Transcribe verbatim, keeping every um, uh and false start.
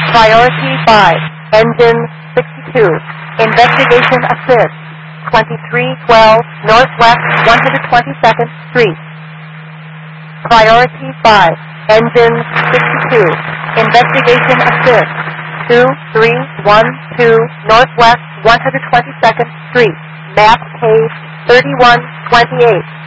Priority five, engine sixty-two, investigation assist, twenty-three twelve Northwest one hundred twenty-second Street. Priority five, engine sixty-two, investigation assist, two three one two Northwest one hundred twenty-second Street, map page thirty-one twenty-eight.